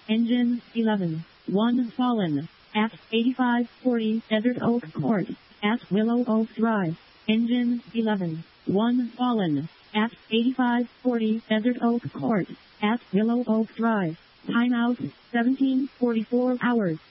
Engine 11. 1 fallen. At 8540 Desert Oak Court. At Willow Oak Drive. Engine 11. 1 fallen. At 8540 Desert Oak Court. At Willow Oak Drive. Timeout 17:44 hours.